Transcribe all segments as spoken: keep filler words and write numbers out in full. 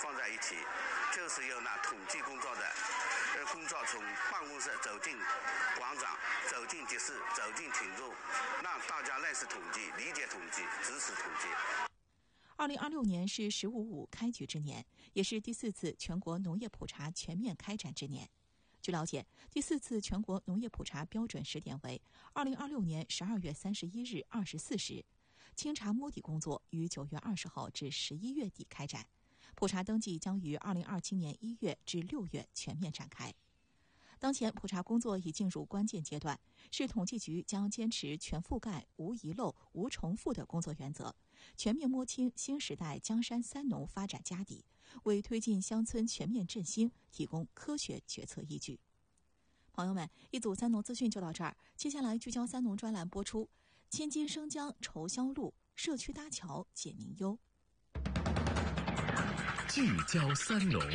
放在一起，就是由那统计工作的呃工作从办公室走进广场，走进集市，走进群众，让大家认识统计，理解统计，支持统计。 二零二六年是“十五五”开局之年，也是第四次全国农业普查全面开展之年。据了解，第四次全国农业普查标准时点为二零二六年十二月三十一日二十四时，清查摸底工作于九月二十号至十一月底开展，普查登记将于二零二七年一月至六月全面展开。当前普查工作已进入关键阶段，市统计局将坚持全覆盖、无遗漏、无重复的工作原则，全面摸清新时代江山三农发展家底，为推进乡村全面振兴提供科学决策依据。朋友们，一组三农资讯就到这儿，接下来聚焦三农专栏播出。千金生姜筹销路，社区搭桥解民忧。 聚焦三农。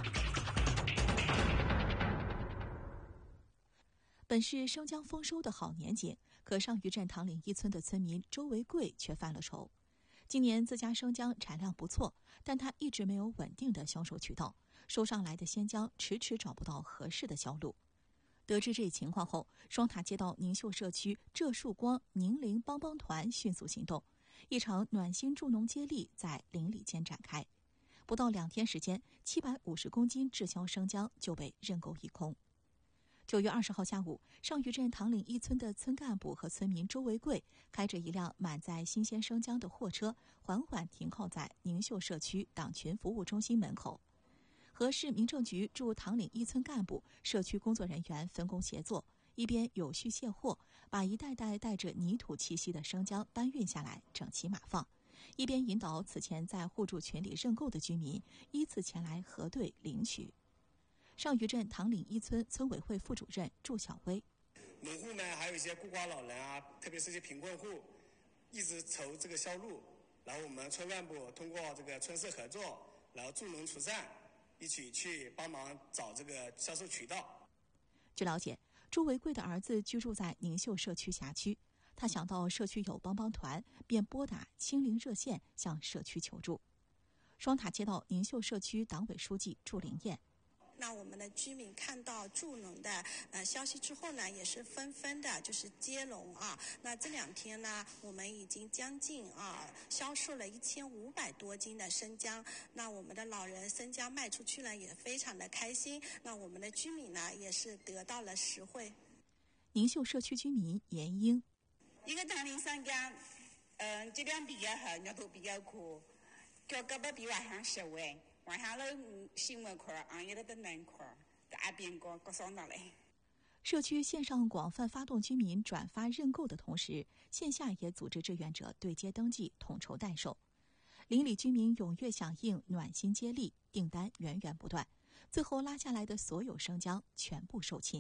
本是生姜丰收的好年景，可上虞镇唐岭一村的村民周维贵却犯了愁。今年自家生姜产量不错，但他一直没有稳定的销售渠道，收上来的鲜姜迟迟找不到合适的销路。得知这一情况后，双塔街道宁秀社区浙树光宁邻帮帮团迅速行动，一场暖心助农接力在邻里间展开。不到两天时间，七百五十公斤滞销生姜就被认购一空。九月二十号下午，上虞镇唐岭一村的村干部和村民周维贵开着一辆满载新鲜生姜的货车，缓缓停靠在宁秀社区党群服务中心门口。和市民政局驻唐岭一村干部、社区工作人员分工协作，一边有序卸货，把一袋袋带着泥土气息的生姜搬运下来，整齐码放，一边引导此前在互助群里认购的居民依次前来核对领取。上虞镇唐岭一村村委会副主任祝小薇， 农户呢，还有一些孤寡老人啊，特别是一些贫困户，一直愁这个销路，然后我们村干部通过这个村社合作，然后助农除善，一起去帮忙找这个销售渠道。 据了解，朱维贵的儿子居住在宁秀社区辖区，他想到社区有帮帮团，便拨打清零热线向社区求助。双塔街道宁秀社区党委书记祝灵燕， 那我们的居民看到助农的呃消息之后呢，也是纷纷的就是接龙啊。那这两天呢，我们已经将近啊销售了一千五百多斤的生姜。那我们的老人生姜卖出去了，也非常的开心。那我们的居民呢，也是得到了实惠。 宁秀社区居民严英， 一个唐岭生姜，嗯、呃，质量比较好，肉头比较苦，价格不比外行实惠。晚上了新闻块儿，也得的难块儿，大边个各上哪来？ 社区线上广泛发动居民转发认购的同时，线下也组织志愿者对接登记，统筹代售。邻里居民踊跃响应，暖心接力，订单源源不断。最后拉下来的所有生姜全部售罄。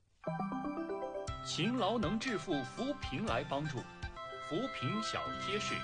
勤劳能致富，扶贫来帮助。扶贫小贴士。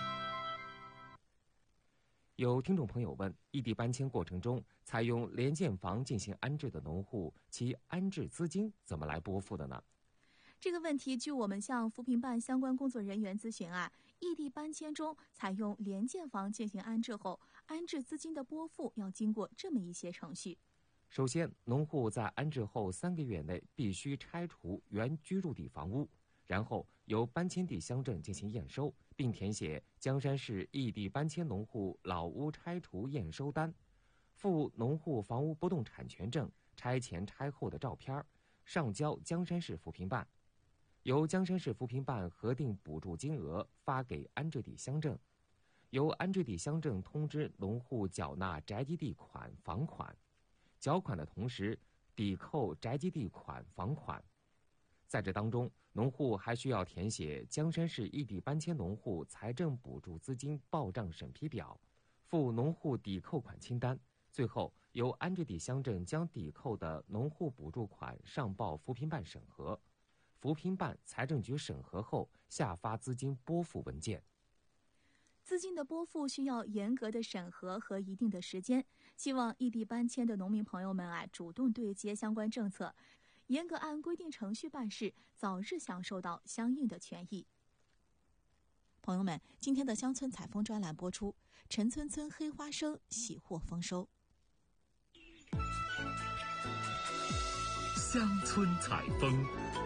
有听众朋友问，异地搬迁过程中采用联建房进行安置的农户，其安置资金怎么来拨付的呢？ 这个问题，据我们向扶贫办相关工作人员咨询啊，异地搬迁中采用联建房进行安置后，安置资金的拨付要经过这么一些程序。 首先，农户在安置后三个月内必须拆除原居住地房屋，然后由搬迁地乡镇进行验收，并填写江山市异地搬迁农户老屋拆除验收单，附农户房屋不动产权证、拆前拆后的照片，上交江山市扶贫办，由江山市扶贫办核定补助金额发给安置地乡镇，由安置地乡镇通知农户缴纳宅基地款房款，缴款的同时抵扣宅基地款房款。在这当中，农户还需要填写江山市异地搬迁农户财政补助资金报账审批表，附农户抵扣款清单，最后由安置地乡镇将抵扣的农户补助款上报扶贫办审核，扶贫办财政局审核后下发资金拨付文件。 资金的拨付需要严格的审核和一定的时间，希望异地搬迁的农民朋友们啊，主动对接相关政策，严格按规定程序办事，早日享受到相应的权益。 朋友们，今天的乡村采风专栏播出，陈村村黑花生喜获丰收。 乡村采风。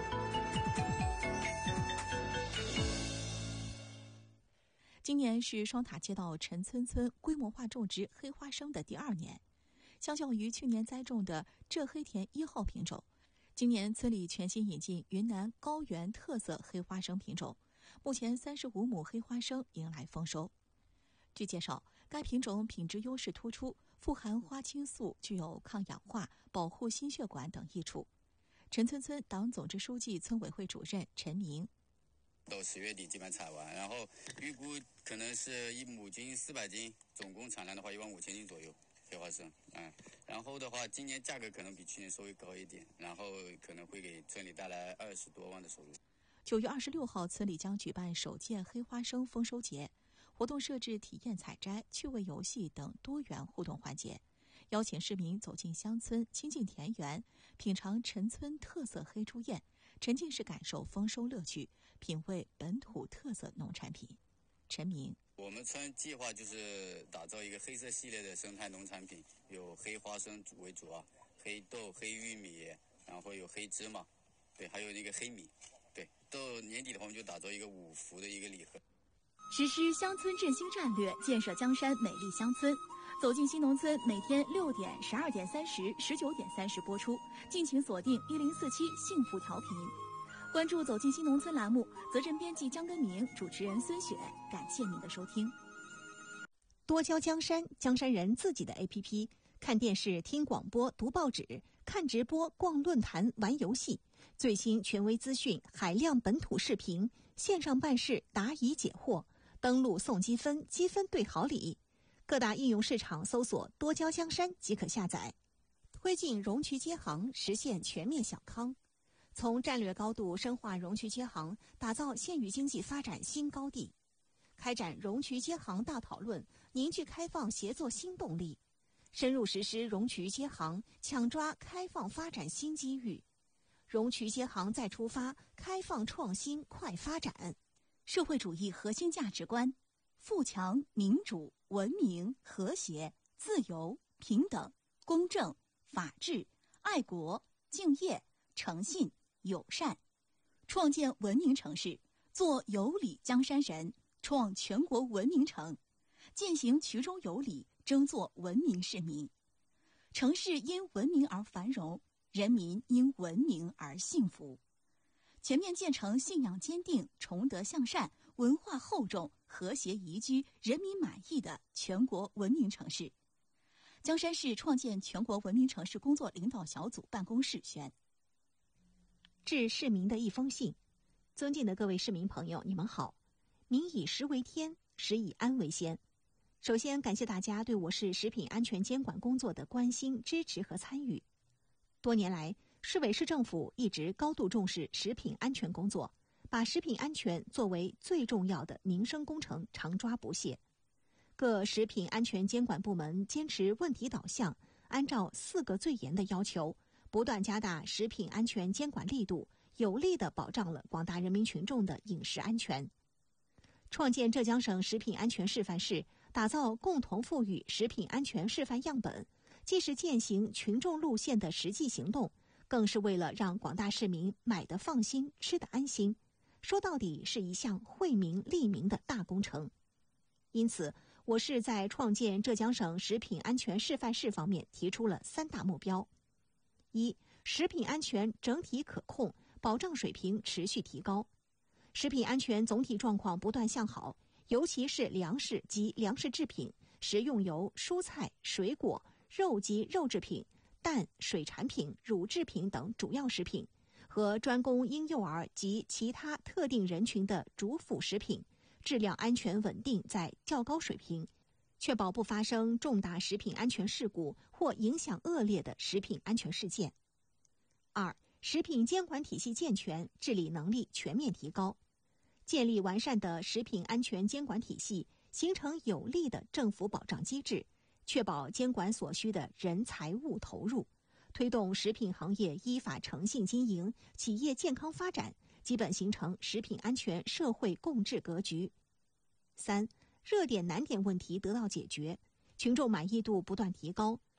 今年是双塔街道陈村村规模化种植黑花生的第二年，相较于去年栽种的浙黑田一号品种，今年村里全新引进云南高原特色黑花生品种，目前三十五亩黑花生迎来丰收。据介绍，该品种品质优势突出，富含花青素，具有抗氧化、保护心血管等益处。陈村村党总支书记、村委会主任陈明。 到十月底基本采完，然后预估可能是一亩斤四百斤，总共产量的话一万五千斤左右黑花生。嗯，然后的话，今年价格可能比去年稍微高一点，然后可能会给村里带来二十多万的收入。 九月二十六号，村里将举办首届黑花生丰收节，活动设置体验采摘、趣味游戏等多元互动环节，邀请市民走进乡村、亲近田园，品尝陈村特色黑猪宴，沉浸式感受丰收乐趣，品味本土特色农产品。陈明， 我们村计划就是打造一个黑色系列的生态农产品，有黑花生为主啊，黑豆、黑玉米，然后有黑芝麻，对，还有那个黑米，对，到年底的话我们就打造一个五福的一个礼盒。 实施乡村振兴战略，建设江山美丽乡村。走进新农村，每天六点、十二点三十、十九点三十播出，敬请锁定一零四七幸福调频。关注走进新农村栏目，责任编辑江根明，主持人孙雪，感谢您的收听。 多交江山，江山人自己的 A P P， 看电视、听广播、读报纸，看直播、逛论坛、玩游戏，最新权威资讯，海量本土视频，线上办事，答疑解惑，登录送积分，积分兑好礼。各大应用市场搜索多交江山即可下载，推进容渠接行，实现全面小康。从战略高度深化容渠接行，打造县域经济发展新高地，开展容渠接行大讨论，凝聚开放协作新动力，深入实施容渠接行，抢抓开放发展新机遇。容渠接行再出发，开放创新快发展。 社会主义核心价值观：富强、民主、文明、和谐、自由、平等、公正、法治、爱国、敬业、诚信、友善，创建文明城市，做有礼江山人，创全国文明城，践行衢中有礼，争做文明市民。城市因文明而繁荣，人民因文明而幸福。全面建成信仰坚定、崇德向善、文化厚重、和谐宜居、人民满意的全国文明城市。江山市创建全国文明城市工作领导小组办公室宣。 致市民的一封信。尊敬的各位市民朋友，你们好。民以食为天，食以安为先。首先感谢大家对我市食品安全监管工作的关心、支持和参与。多年来，市委市政府一直高度重视食品安全工作，把食品安全作为最重要的民生工程，常抓不懈。各食品安全监管部门坚持问题导向，按照四个最严的要求，不断加大食品安全监管力度，有力地保障了广大人民群众的饮食安全。创建浙江省食品安全示范市，打造共同富裕食品安全示范样本，既是践行群众路线的实际行动，更是为了让广大市民买得放心、吃得安心。说到底是一项惠民利民的大工程。因此，我市在创建浙江省食品安全示范市方面提出了三大目标：一、食品安全整体可控，保障水平持续提高。食品安全总体状况不断向好，尤其是粮食及粮食制品、食用油、蔬菜、水果、肉及肉制品、蛋、水产品、乳制品等主要食品和专供婴幼儿及其他特定人群的主辅食品，质量安全稳定在较高水平，确保不发生重大食品安全事故或影响恶劣的食品安全事件。二、食品监管体系健全，治理能力全面提高。建立完善的食品安全监管体系，形成有力的政府保障机制，确保监管所需的人财物投入，推动食品行业依法诚信经营，企业健康发展，基本形成食品安全社会共治格局。三、热点难点问题得到解决，群众满意度不断提高，